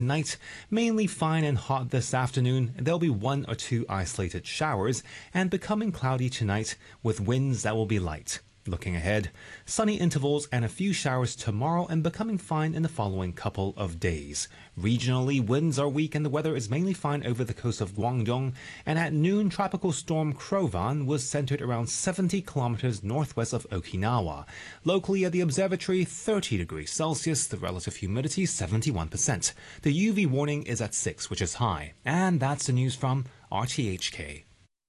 Night, mainly fine and hot this afternoon. There'll be one or two isolated showers and becoming cloudy tonight with winds that will be light. Looking ahead, sunny intervals and a few showers tomorrow and becoming fine in the following couple of days. Regionally, winds are weak and the weather is mainly fine over the coast of Guangdong. And at noon, Tropical Storm Krovan was centered around 70 kilometers northwest of Okinawa. Locally at the observatory, 30 degrees Celsius, the relative humidity 71%. The UV warning is at 6, which is high. And that's the news from RTHK.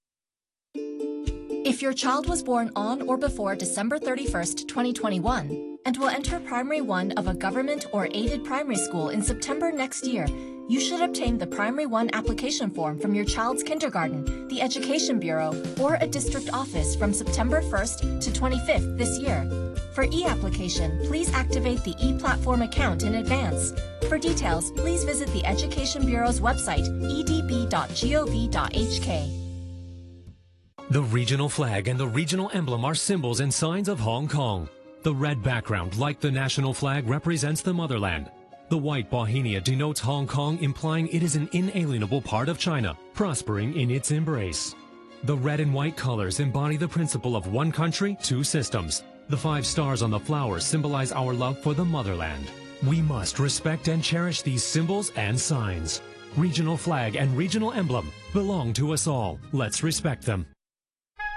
If your child was born on or before December 31st, 2021, and will enter Primary 1 of a government or aided primary school in September next year, you should obtain the Primary 1 application form from your child's kindergarten, the Education Bureau, or a district office from September 1st to 25th this year. For e-application, please activate the e-platform account in advance. For details, please visit the Education Bureau's website, edb.gov.hk. The regional flag and the regional emblem are symbols and signs of Hong Kong. The red background, like the national flag, represents the motherland. The white bauhinia denotes Hong Kong, implying it is an inalienable part of China, prospering in its embrace. The red and white colors embody the principle of one country, two systems. The 5 stars on the flowers symbolize our love for the motherland. We must respect and cherish these symbols and signs. Regional flag and regional emblem belong to us all. Let's respect them.